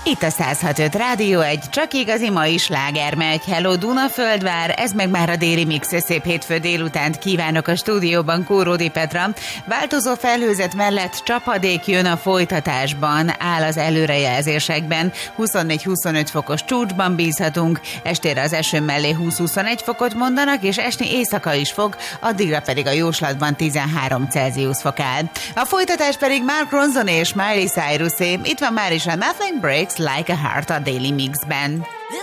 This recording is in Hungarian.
Itt a 106.5 Rádió, egy csak igazi mai sláger megy. Hello Dunaföldvár, ez meg már a déli mix. Szép hétfő délutánt kívánok a stúdióban, Kóródi Petra. Változó felhőzet mellett csapadék jön a folytatásban, áll az előrejelzésekben. 24-25 fokos csúcsban bízhatunk, estére az eső mellé 20-21 fokot mondanak, és esni éjszaka is fog, addigra pedig a jóslatban 13 Celsius fok áll. A folytatás pedig Mark Ronson és Miley Cyrusé. Itt van már is a Nothing Breaks Like a Heart a Daily Mixben.